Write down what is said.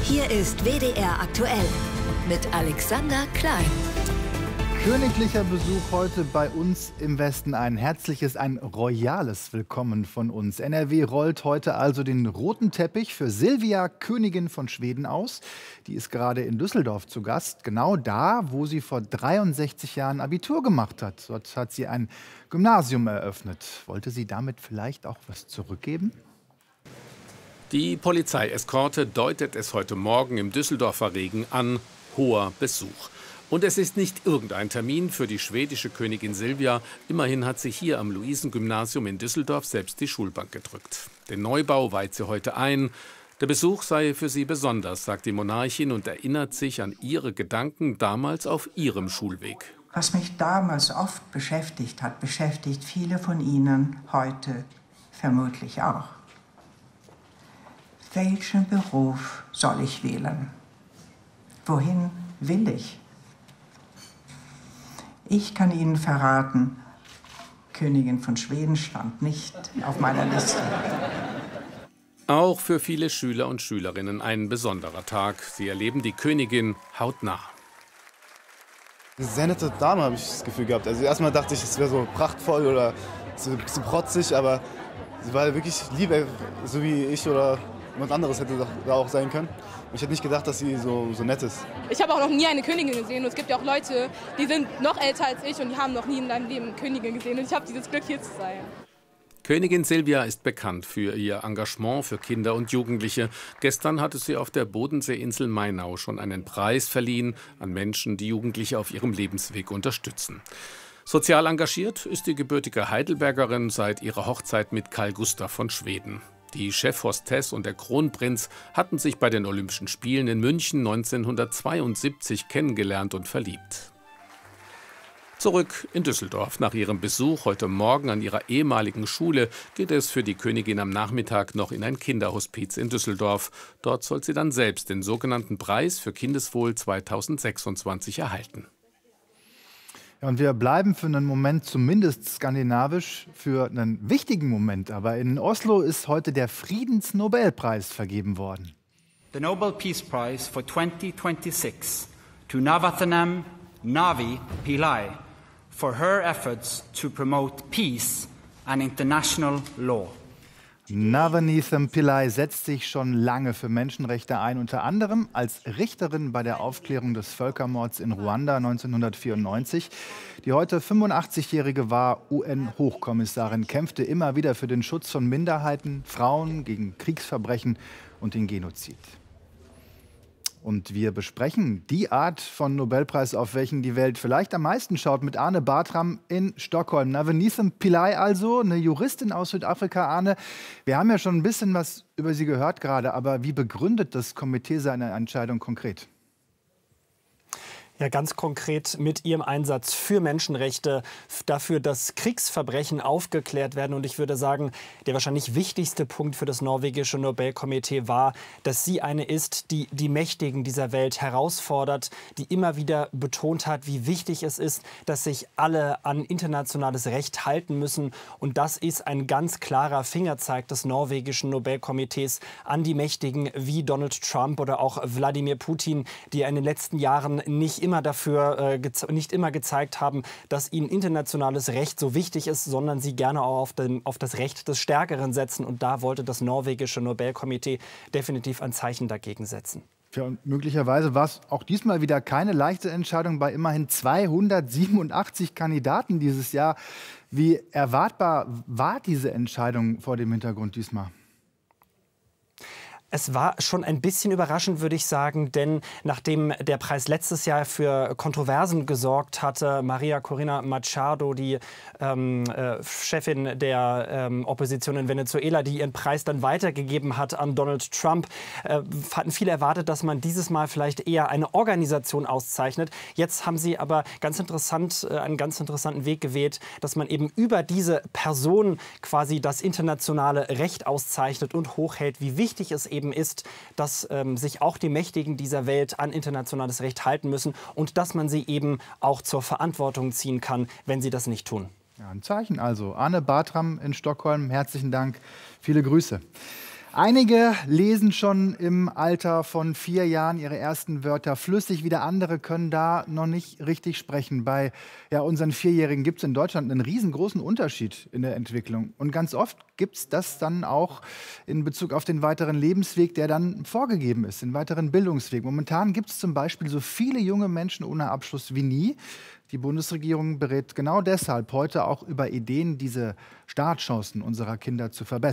Hier ist WDR aktuell mit Alexander Klein. Königlicher Besuch heute bei uns im Westen. Ein herzliches, ein royales Willkommen von uns. NRW rollt heute also den roten Teppich für Silvia, Königin von Schweden, aus. Die ist gerade in Düsseldorf zu Gast, genau da, wo sie vor 63 Jahren Abitur gemacht hat. Dort hat sie ein Gymnasium eröffnet. Wollte sie damit vielleicht auch was zurückgeben? Die Polizeieskorte deutet es heute Morgen im Düsseldorfer Regen an. Hoher Besuch. Und es ist nicht irgendein Termin für die schwedische Königin Silvia. Immerhin hat sie hier am Luisengymnasium in Düsseldorf selbst die Schulbank gedrückt. Den Neubau weiht sie heute ein. Der Besuch sei für sie besonders, sagt die Monarchin und erinnert sich an ihre Gedanken damals auf ihrem Schulweg. Was mich damals oft beschäftigt hat, beschäftigt viele von Ihnen heute vermutlich auch. Welchen Beruf soll ich wählen? Wohin will ich? Ich kann Ihnen verraten, Königin von Schweden stand nicht auf meiner Liste. Auch für viele Schüler und Schülerinnen ein besonderer Tag. Sie erleben die Königin hautnah. Eine sehr nette Dame, habe ich das Gefühl gehabt. Also erstmal dachte ich, es wäre so prachtvoll oder so ein bisschen protzig, aber sie war wirklich lieb, so wie ich oder jemand anderes hätte da auch sein können. Ich hätte nicht gedacht, dass sie so nett ist. Ich habe auch noch nie eine Königin gesehen. Und es gibt ja auch Leute, die sind noch älter als ich und die haben noch nie in ihrem Leben eine Königin gesehen. Und ich habe dieses Glück, hier zu sein. Königin Silvia ist bekannt für ihr Engagement für Kinder und Jugendliche. Gestern hatte sie auf der Bodenseeinsel Mainau schon einen Preis verliehen an Menschen, die Jugendliche auf ihrem Lebensweg unterstützen. Sozial engagiert ist die gebürtige Heidelbergerin seit ihrer Hochzeit mit Carl Gustaf von Schweden. Die Chefhostess und der Kronprinz hatten sich bei den Olympischen Spielen in München 1972 kennengelernt und verliebt. Zurück in Düsseldorf. Nach ihrem Besuch heute Morgen an ihrer ehemaligen Schule geht es für die Königin am Nachmittag noch in ein Kinderhospiz in Düsseldorf. Dort soll sie dann selbst den sogenannten Preis für Kindeswohl 2026 erhalten. Ja, und wir bleiben für einen Moment zumindest skandinavisch, für einen wichtigen Moment. Aber in Oslo ist heute der Friedensnobelpreis vergeben worden. The Nobel Peace Prize for 2026 to Navathanam Navi Pillai for her efforts to promote peace and international law. Navanithan Pillai setzt sich schon lange für Menschenrechte ein, unter anderem als Richterin bei der Aufklärung des Völkermords in Ruanda 1994. Die heute 85-Jährige war UN-Hochkommissarin, kämpfte immer wieder für den Schutz von Minderheiten, Frauen, gegen Kriegsverbrechen und den Genozid. Und wir besprechen die Art von Nobelpreis, auf welchen die Welt vielleicht am meisten schaut, mit Arne Bartram in Stockholm. Navanithan Pillai also, eine Juristin aus Südafrika. Arne, wir haben ja schon ein bisschen was über sie gehört gerade, aber wie begründet das Komitee seine Entscheidung konkret? Ja, ganz konkret mit ihrem Einsatz für Menschenrechte, dafür, dass Kriegsverbrechen aufgeklärt werden. Und ich würde sagen, der wahrscheinlich wichtigste Punkt für das norwegische Nobelkomitee war, dass sie eine ist, die die Mächtigen dieser Welt herausfordert, die immer wieder betont hat, wie wichtig es ist, dass sich alle an internationales Recht halten müssen. Und das ist ein ganz klarer Fingerzeig des norwegischen Nobelkomitees an die Mächtigen wie Donald Trump oder auch Wladimir Putin, die in den letzten Jahren nicht immer gezeigt haben, dass ihnen internationales Recht so wichtig ist, sondern sie gerne auch auf das Recht des Stärkeren setzen. Und da wollte das norwegische Nobelkomitee definitiv ein Zeichen dagegen setzen. Ja, und möglicherweise war es auch diesmal wieder keine leichte Entscheidung bei immerhin 287 Kandidaten dieses Jahr. Wie erwartbar war diese Entscheidung vor dem Hintergrund diesmal? Es war schon ein bisschen überraschend, würde ich sagen, denn nachdem der Preis letztes Jahr für Kontroversen gesorgt hatte, Maria Corina Machado, die Chefin der Opposition in Venezuela, die ihren Preis dann weitergegeben hat an Donald Trump, hatten viele erwartet, dass man dieses Mal vielleicht eher eine Organisation auszeichnet. Jetzt haben sie aber einen ganz interessanten Weg gewählt, dass man eben über diese Person quasi das internationale Recht auszeichnet und hochhält, wie wichtig es eben ist, dass sich auch die Mächtigen dieser Welt an internationales Recht halten müssen und dass man sie eben auch zur Verantwortung ziehen kann, wenn sie das nicht tun. Ja, ein Zeichen also. Arne Bartram in Stockholm, herzlichen Dank, viele Grüße. Einige lesen schon im Alter von 4 Jahren ihre ersten Wörter flüssig, wieder andere können da noch nicht richtig sprechen. Bei unseren Vierjährigen gibt es in Deutschland einen riesengroßen Unterschied in der Entwicklung. Und ganz oft gibt es das dann auch in Bezug auf den weiteren Lebensweg, der dann vorgegeben ist, den weiteren Bildungsweg. Momentan gibt es zum Beispiel so viele junge Menschen ohne Abschluss wie nie. Die Bundesregierung berät genau deshalb heute auch über Ideen, diese Startchancen unserer Kinder zu verbessern.